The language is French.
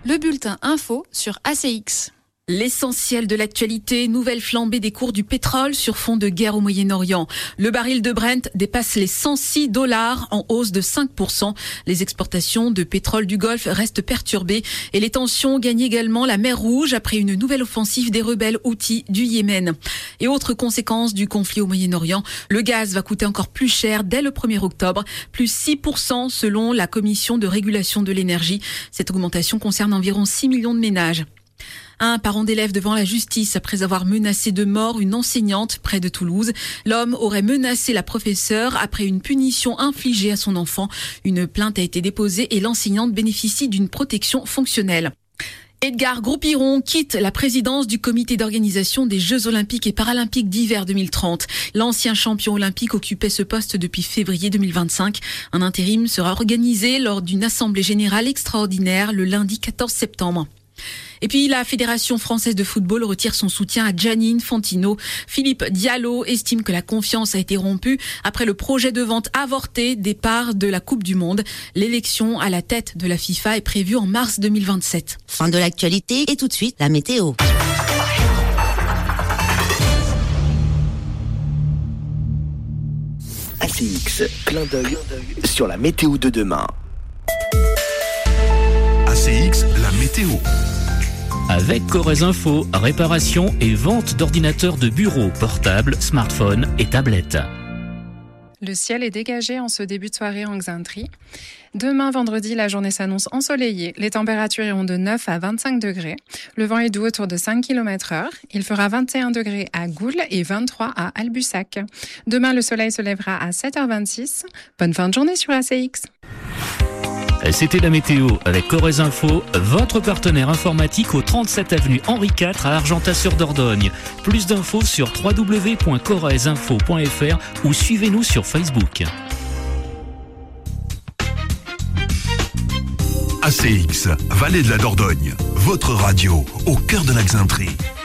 Le bulletin info sur ACX. L'essentiel de l'actualité, nouvelle flambée des cours du pétrole sur fond de guerre au Moyen-Orient. Le baril de Brent dépasse les $106 en hausse de 5%. Les exportations de pétrole du Golfe restent perturbées et les tensions gagnent également la mer Rouge après une nouvelle offensive des rebelles Houthis du Yémen. Et autre conséquence du conflit au Moyen-Orient, le gaz va coûter encore plus cher dès le 1er octobre, plus 6% selon la Commission de régulation de l'énergie. Cette augmentation concerne environ 6 millions de ménages. Un parent d'élève devant la justice après avoir menacé de mort une enseignante près de Toulouse. L'homme aurait menacé la professeure après une punition infligée à son enfant. Une plainte a été déposée et l'enseignante bénéficie d'une protection fonctionnelle. Edgar Groupiron quitte la présidence du comité d'organisation des Jeux Olympiques et Paralympiques d'hiver 2030. L'ancien champion olympique occupait ce poste depuis février 2025. Un intérim sera organisé lors d'une assemblée générale extraordinaire le lundi 14 septembre. Et puis la Fédération française de football retire son soutien à Gianni Infantino. Philippe Diallo estime que la confiance a été rompue après le projet de vente avorté des parts de la Coupe du Monde. L'élection à la tête de la FIFA est prévue en mars 2027. Fin de l'actualité et tout de suite la météo. ACX, clin d'œil sur la météo de demain. ACX, la météo. Avec Corrèze Info, réparation et vente d'ordinateurs de bureau, portables, smartphones et tablettes. Le ciel est dégagé en ce début de soirée en Xaintrie. Demain, vendredi, la journée s'annonce ensoleillée. Les températures iront de 9 à 25 degrés. Le vent est doux autour de 5 km/h. Il fera 21 degrés à Goules et 23 à Albussac. Demain, le soleil se lèvera à 7h26. Bonne fin de journée sur ACX. C'était la météo avec Corrèze Info, votre partenaire informatique au 37 avenue Henri IV à Argentat-sur-Dordogne. Plus d'infos sur www.corrèzeinfo.fr ou suivez-nous sur Facebook. ACX, Vallée de la Dordogne, votre radio au cœur de la Xaintrie.